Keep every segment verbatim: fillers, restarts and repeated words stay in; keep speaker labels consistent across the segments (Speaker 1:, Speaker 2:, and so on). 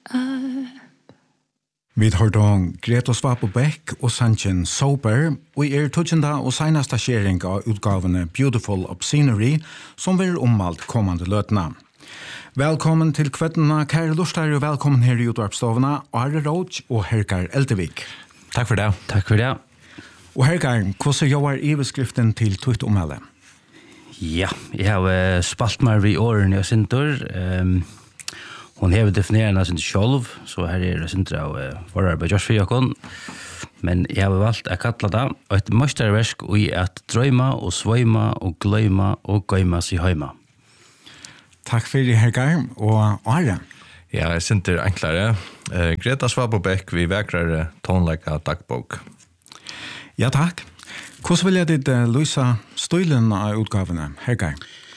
Speaker 1: Vi har då Greta Svapo Beck og Sanchen Sober, og er tøtjenda og seneste skjering av utgavene Beautiful Obscenery, som vil ommalt kommande løtene. Velkommen til kvettene, kære lortar, og velkommen her i utvarpstovene, Are Roach og Herkar Eltevik.
Speaker 2: Takk for det.
Speaker 3: Takk for det.
Speaker 1: Og Herkar, hvordan gjør iveskriften til tøtt omhelle?
Speaker 3: Ja, jeg har uh, spalt meg i årene jeg sinter. Um, Hon har definierat sin själv, så här är det centra och vara på just för jag men jag har valt att kalla det ett mästerverk i att drömma och sväma och glömma och gömma sig hemma.
Speaker 1: Tack för det, Herkar. Och Are?
Speaker 2: Ja, jag synter enklare. Uh, Greta Svapo Beck, vi vägrar tonlägga dagbok.
Speaker 1: Ja, tack. Hvordan vil jeg ditt uh, lysa stilen av utgavene, Herkar?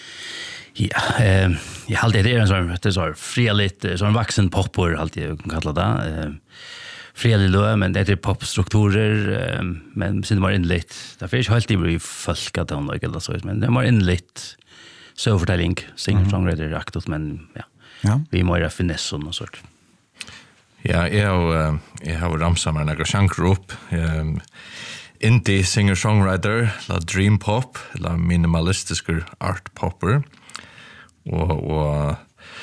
Speaker 3: Ja, eh, jag hade det är en sån det är så freligt sån vuxen popper alltid jag kan kalla det. Eh, frelig lö men det är popstrukturer eh, men sen var det inlite. Det finns helt det blir folk att hon eller så men det var inlite så förtällning singer songwriter mm. aktot men ja. Ja. Vi måste finessa och sånt.
Speaker 2: Ja, jag jag har ramsamar några chanser upp. Um, indie singer songwriter, la dream pop, la minimalistisk art popper. Og, og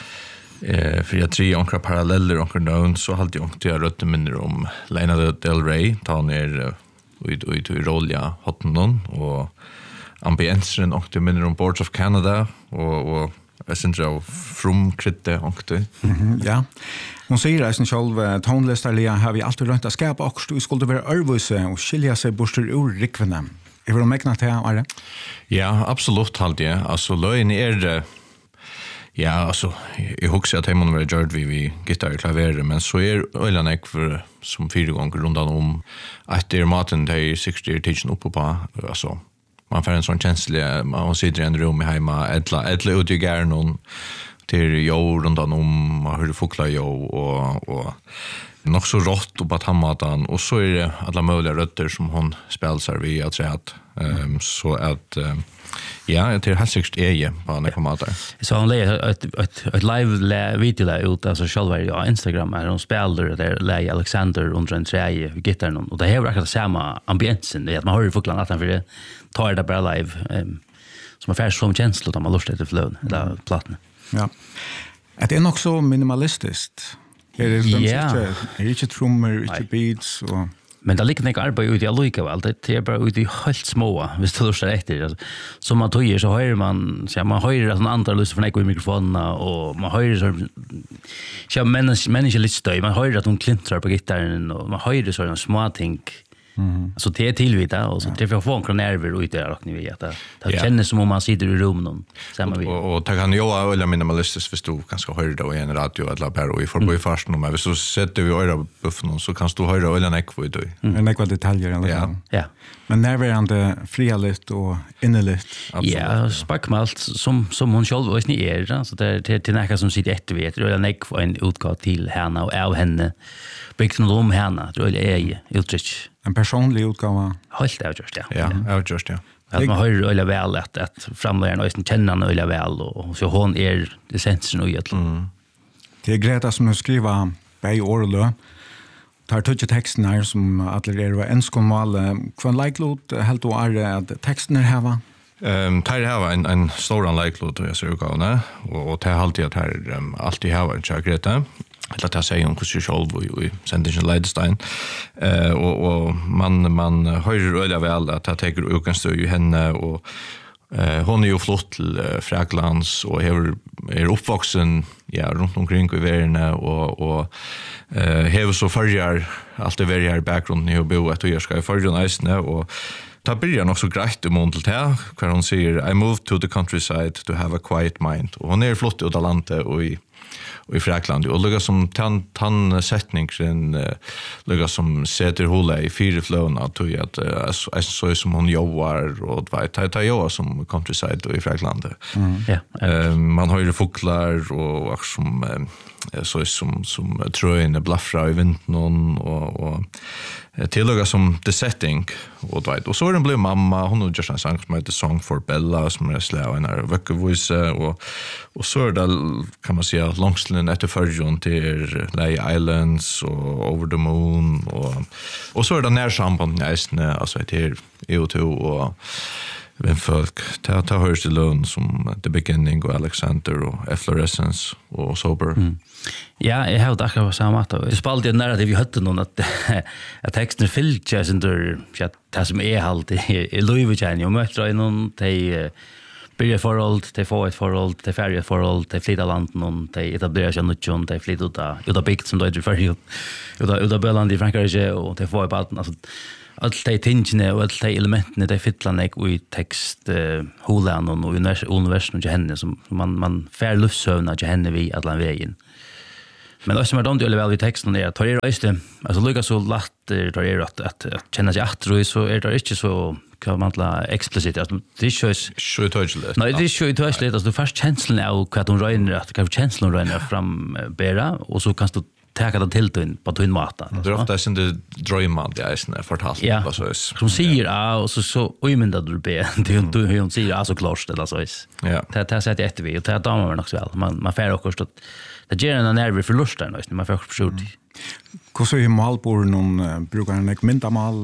Speaker 2: eh, for jeg tre onkra paralleller onkra navn, så hadde jeg onkra røtte minner om Lana Del Rey, ta han er ut i rolja hotten og ambienseren onkra minner om Boards of Canada, og, og jeg synes jeg av frumkritte onkra.
Speaker 1: Mm-hmm, ja, hun sier eisen selv, tonlisterlige har vi alltid rønt å skapa okst, og vi skulle være ørvise og skilja seg borster ur rikvene. Er det megnet til, Are?
Speaker 2: Ja, absolutt halde jeg. Altså, løgn er ja, altså, jeg husker at jeg må være gjørt vi, vi gitar og klaverer, men så er øyne jeg for, som fire ganger rundan om at det er maten de seksti er tidsen oppe på, altså, man får en sånn kjenslig, man sitter i en rom i heima, etla, etla ut i gærnon, til jo rundan om, man hører fukla jo, og, og nok så rått opp at han maten, og så er det alle mulige røtter som hun spelser vi, jeg tror at, um, så at, um, ja, det är helt säkert är på några matar.
Speaker 3: Så han lägger ett ett ett live video där ut alltså själva på Instagram där de spelar där Lei Alexander under en träje gitarren och det har verkligen samma ambiensen det att man hör fåglarna att han för det tar det bara live um, som är färs som känsla då man lustar till flön eller plattan.
Speaker 1: Ja. Det är nog så minimalistiskt. Är det
Speaker 3: yeah.
Speaker 1: inte är inte trummor, inte beats och
Speaker 3: men det ligger inte arbete ut i allikevel. Det är bara ut i helt små, hvis du lustar efter. Som man tog så hör man, så man hör att en annan lustar från ekko i mikrofonerna och man hör så så människa människa lite stöj. Man hör att hon klintrar på gitarren och man hör så små ting. Mm. Så det är tillvita och så ja. Det får få några nerver ut där och ni vet att det ja. Känns som om man sitter i rummet samma vid.
Speaker 2: Och och ta kan ju eller minimalistiskt förstå kanske höra det i en radio eller bara i förbi fast nu men så sätter vi öra buffen så kan du höra eller näck vad du.
Speaker 1: En näck vad detaljer eller
Speaker 3: ja. Ja.
Speaker 1: Men när är det frialigt och innerligt.
Speaker 3: Ja, sparkmalt som som hon själv och ni är så det är till näka som sitter ett vet eller näck för en utgåva till henne och av henne. Byggt någon om henne tror jag är uttryck.
Speaker 1: En personlig utgåva.
Speaker 3: Helt avgjort, ja.
Speaker 2: Ja, avgjort, ja.
Speaker 3: Att man hör öliga väl att att framlägga och känna den öliga väl och så hon är essensen och egentligen. Mm.
Speaker 1: Det är Greta som har skrivit bei orlö. Tar touch texten här som alla är var önskemål. Kvann likelot helt och är att texten är här va.
Speaker 2: Ehm tar här en en stor likelot och jag ser utgåvorna och och tar alltid att här um, alltid här var Greta. Eller att jag säger om hur jag själv och sänder sin Leidestein. Uh, och, och man, man hör öliga väl att jag tänker utgångsstöd i henne och uh, hon är ju flott till uh, Fräklands och är, är uppvuxen ja, runt omkring i världen och, och uh, har så följer allt det här i bakgrunden i boet och jag ska i förrjun eisne och ta börjar nog så grejt om hon till det här hon säger I moved to the countryside to have a quiet mind och hon är flott ut av landet och i i Fräkland och lugga som tan tan sättningen uh, lugga som sätter hålla i fyra flöna tror jag att uh, så som hon jobbar och vet ta ta jag som countryside i Fräkland. Mm. Yeah. Uh, man har ju fåglar och också som uh, så som som tröjne blaffra i vintern och och tillöga som the setting och vet och så är den blev mamma hon har just en sång som heter Song for Bella som är slå en vecka voice och och så är det kan man säga ja, långslinen efter förrjon till Lay Islands och Over the Moon och och så är det närsamband nästan alltså till E O två och vem folk ta ta hörs till lön som The Beginning och Alexander och Efflorescence och Sober. Mm.
Speaker 3: Ja, jag har det akkurat samma att jag spalde en narrativ i hötten någon att att texten fyllt just under att det som är halt i Louis Vuitton och möter någon till börja förhåll till få ett förhåll till färja förhåll till flytta land någon till etablera sig något som till flytta ut ut av bygd som då är för ju ut av ut av Belland i Frankrike och till få ett alltså allt de tingene och allt de elementene de fytlar nek i text uh, holan och universum och henne som man man fär luftsövna till henne vi alla vägen. Men det som är dåligt väl i texten är att tar er öste alltså lukar så lätt tar er att att känna sig att så är det inte så kan man la explicit att det är ju
Speaker 2: så tydligt.
Speaker 3: Nej, det är ju tydligt att du först känslan av vad de rör att kan känslan rör fram bära och så kan du ta det till din på din mat.
Speaker 2: Det är ofta sen det drömmar det är sen fortalt
Speaker 3: vad så är. Som säger ja och så så omynda du be. Det du hon säger alltså klart det alltså är.
Speaker 2: Ja.
Speaker 3: Det det sätter efter vi och det damer också väl. Man man får också att det ger en nerv för lust där när man får försökt.
Speaker 1: Hur så är malbor någon brukar en mynta mal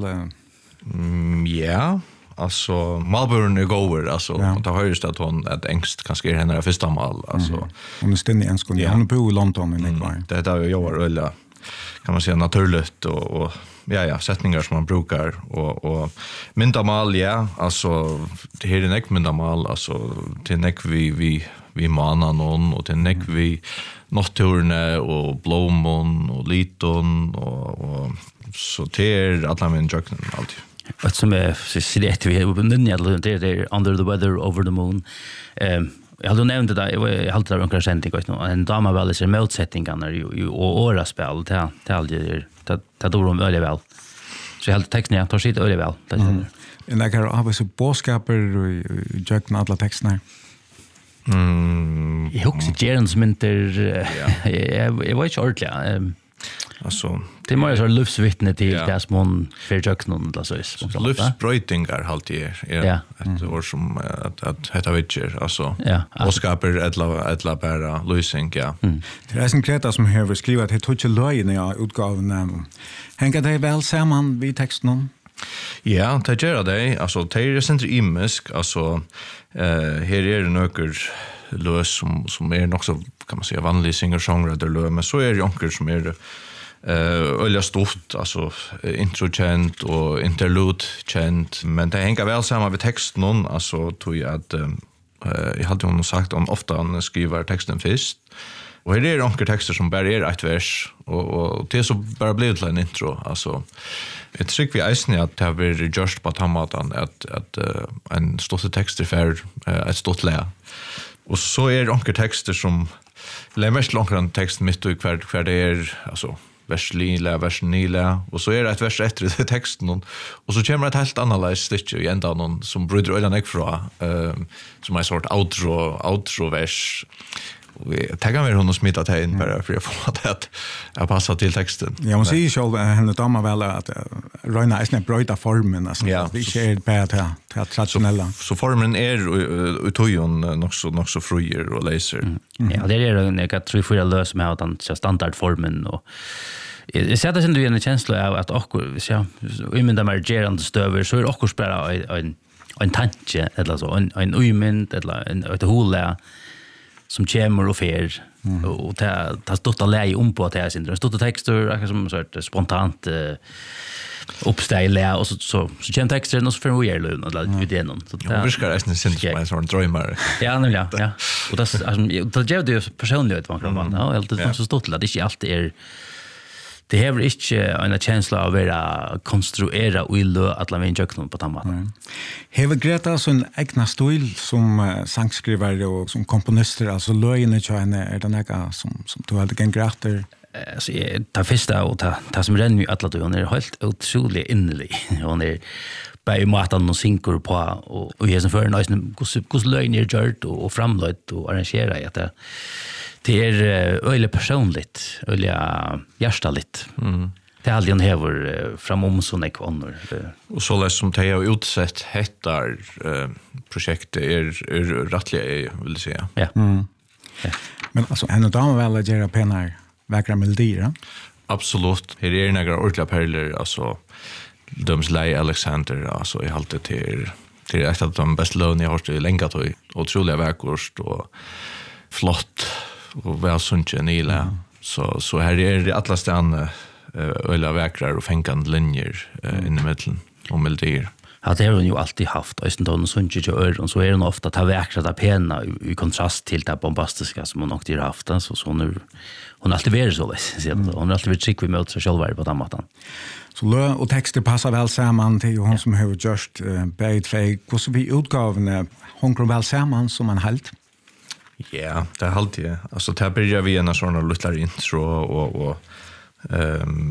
Speaker 2: mm ja. Alltså Malburn är goer alltså ja. Då hörs det att hon att ängst kanske är hennes första mal alltså mm.
Speaker 1: hon är ständigt en skån. Hon bor i London i Nickvar.
Speaker 2: Mm. Det där jag var ölla kan man säga naturligt och, och ja ja sättningar som man brukar och och myndamal ja alltså det här är näck myndamal alltså till näck vi vi vi manar någon och till näck vi nocturne och blommon och liton och, och så till alla min jöknen alltid.
Speaker 3: Vad som är så det vi har det är Under the Weather Over the Moon. Ehm jag hade nämnt det jag hade det några sändning och en dama väl är motsättningarna ju och åra spel till till aldrig det det då de väldigt väl. Så helt texten jag tar sitt väldigt väl.
Speaker 1: En där kan ha så boskaper och jökna alla texterna.
Speaker 2: Mm.
Speaker 3: Jag också Jerens minter jag jag var inte ordentligt
Speaker 2: alltså
Speaker 3: det är mer så luftsvittne till ja. Det som hon försöker någon eller så är
Speaker 2: luftsbröjtingar halt är ja ett år som att att heter Witcher alltså
Speaker 3: ja
Speaker 2: och skapar ett ett bara losing ja
Speaker 1: mm. Det är en kreta som har skrivit att det tog lögn i utgåvan hänger det väl samman vid texten
Speaker 2: ja det gör det alltså det är centrum imisk alltså eh här är det några lös som som är också kan man säga vanlig singer-songwriter lös men så är det onkel som är eh öliga stort alltså intro känt och interlude känt men det hänger väl samman med texten någon alltså tror jag att eh jag hade hon sagt om ofta han skriver texten först och här är det onkel texter som bara är ett vers och och det så bara blir det en intro alltså jag tycker vi är att det har varit just på tamatan att att uh, en stor text är för uh, ett stort lä och så är det onkel texter som lär mest långt text mitt och kvar kvar det är alltså vers lila vers nila och så är det ett vers efter texten och, och så kommer ett helt annorlunda stycke i ända någon som bryter ölen ek från uh, som är sort outro outro vers vi taggar vi hon och smitta till in bara för att få att jag passar till texten.
Speaker 1: Ja, man säger själv henne damer väl att Röna är snabbt bryta formen alltså.
Speaker 2: Ja,
Speaker 1: vi ser bara till till traditionella.
Speaker 2: Så, så formen är utojon nog så nog så fruer och laser.
Speaker 3: Mm. Mm. Ja, det är det jag tror för lös med att den standardformen och jag ser det sen du en känsla av att och så i min där gerande stöver så är det också bara en en tanke eller så en en umint eller en ett håla som kommer och fer mm. och det har stått att lägga om på att det här syndrom. Stått texter som så ett spontant uh, uppställa och så så så kommer texten och så får vi göra lön och vid det någon så
Speaker 2: det viskar nästan syndrom en sån drömmar.
Speaker 3: Ja, nämligen ja. Och det alltså det ger det personligt vad kan man ja helt det så stått att det inte alltid är det har inte en känsla av att konstruera och illa att la vinja knop på tamma.
Speaker 1: Har Greta sån egna stil som uh, sangskrivare och som komponister alltså löjne tjäne är det några som som du hade gen grater
Speaker 3: alltså ta första och ta ta som renner ju alla hon är helt otroligt innerlig. Hon är bei matan och synkor på och och är som för nice hur hur löjne är gjort och framlagt och arrangera att det det är öle personligt, öle hjärtaligt. Mm. Det är aldrig en häver framom sån ekvanor.
Speaker 2: Och så läs som det har utsett hettar eh, projektet är, är rättliga, vill jag säga.
Speaker 3: Ja. Mm.
Speaker 1: Men alltså en av dem väl att göra pengar vägra melodier.
Speaker 2: Absolut. Här är några ordentliga perler, alltså Dömsley Alexander, alltså i halvt till till ett av de bästa lån jag har hört i länge till otroliga verkost och flott och väl sunchen Nila. Mm. Så så här är det alla stan öliga verkrar och fänkande linjer uh, in i mitten och melodier.
Speaker 3: Ja, det har hon ju alltid haft. Och sen sunchen till öron så är hon ofta ta verkra där pena i, i kontrast till det bombastiska som hon också har haft. Så, så hon, är, hon har alltid varit så. Mm. Hon har alltid varit skicklig med sig själv på den maten.
Speaker 1: Så lö och texter passar väl samman till hon som har just uh, bägt för hur vi utgavna hon väl samman som en halt.
Speaker 2: Ja, yeah, det är alltid. Alltså det börjar vi en sån här lilla intro och och ehm